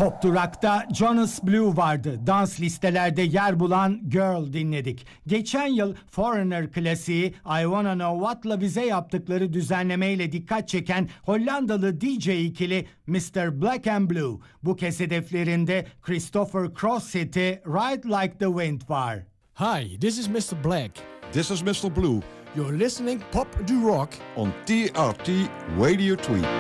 Pop Durak'ta Jonas Blue vardı. Dans listelerde yer bulan Girl dinledik. Geçen yıl Foreigner klasiği I Wanna Know What'la bize yaptıkları düzenlemeyle dikkat çeken Hollandalı DJ ikili Mr. Black and Blue. Bu kez hedeflerinde Christopher Cross hiti Ride Like the Wind var. Hi, this is Mr. Black. This is Mr. Blue You're listening Pop du Rock on TRT Radio 3.